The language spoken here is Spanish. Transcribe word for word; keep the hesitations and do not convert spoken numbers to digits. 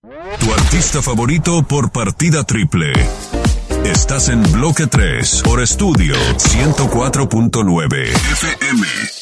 Tu artista favorito por partida triple. Estás en Bloque tres por Estudio ciento cuatro punto nueve F M.